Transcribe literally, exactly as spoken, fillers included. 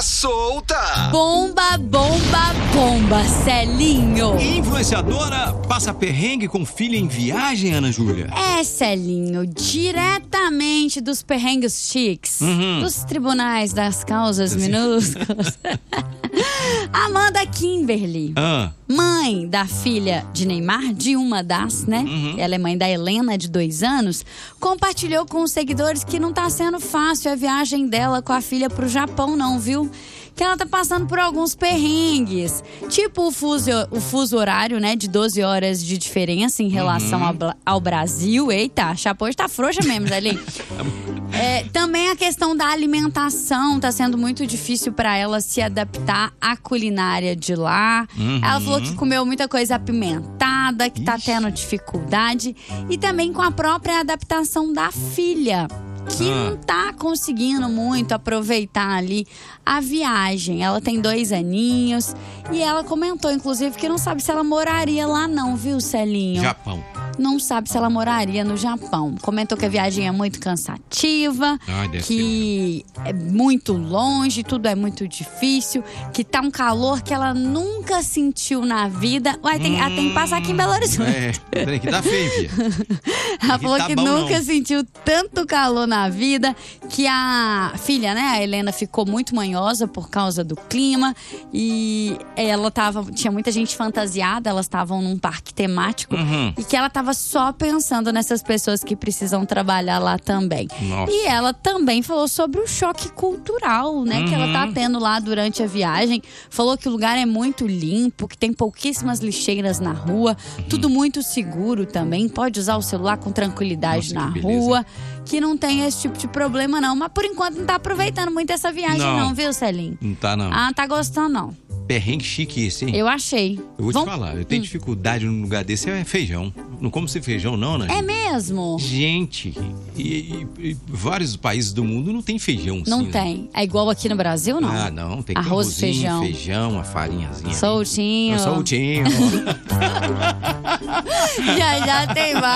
solta! Bomba, bomba, bomba, Celinho! Influenciadora passa perrengue com filha em viagem, Ana Júlia? É, Celinho, diretamente dos perrengues chiques, Uhum. dos tribunais das causas minúsculas. Amanda Kimberly, Ah. mãe da filha de Neymar, de uma das, né? Uhum. Ela é mãe da Helena, de dois anos, compartilhou com os seguidores que não tá sendo fácil a viagem dela com a filha pro Japão, não, viu? Que ela tá passando por alguns perrengues. Tipo o fuso, o fuso horário, né? De doze horas de diferença em relação Uhum. ao, Bla- ao Brasil. Eita, a chapa hoje tá frouxa mesmo, Zelinho. É, também a questão da alimentação tá sendo muito difícil pra ela se adaptar à culinária de lá. Uhum. Ela falou que comeu muita coisa apimentada, que tá Ixi. tendo dificuldade. E também com a própria adaptação da filha, que Ah. não tá conseguindo muito aproveitar ali a viagem. Ela tem dois aninhos e ela comentou, inclusive, que não sabe se ela moraria lá não, viu, Celinho? Japão. Não sabe se ela moraria no Japão. Comentou que a viagem é muito cansativa, Ai, deve que é muito longe, tudo é muito difícil, que tá um calor que ela nunca sentiu na vida. Uai, tem, ela tem que passar aqui em Belo Horizonte. É, peraí que dá feio, filha. Ela falou tá que bom, nunca não. sentiu tanto calor na vida, que a filha, né, a Helena, ficou muito manhosa por causa do clima e ela tava, tinha muita gente fantasiada, elas estavam num parque temático Uhum. e que ela tava só pensando nessas pessoas que precisam trabalhar lá também. Nossa. E ela também falou sobre o choque cultural, né, que ela tá Uhum. tendo lá durante a viagem. Falou que o lugar é muito limpo, que tem pouquíssimas lixeiras na rua, Uhum. tudo muito seguro também, pode usar o celular com tranquilidade Nossa, na que beleza. rua, que não tem esse tipo de problema não. Mas por enquanto não tá aproveitando muito essa viagem não, Não. viu, Celinho? Não tá, não. Ah, não tá gostando não. Perrengue chique esse, hein? Eu achei. Eu vou Vamos- te falar, eu tenho dificuldade num lugar desse, é feijão. Não como se feijão, não, Ana É Júlia? mesmo? Gente, e, e- e vários países do mundo não tem feijão assim. Não né? tem. É igual aqui no Brasil, não? Ah, não. Tem que ter um Arroz, arrozinho, feijão. feijão, uma farinhazinha. ali. Soltinho. Um soltinho. Já já tem mais.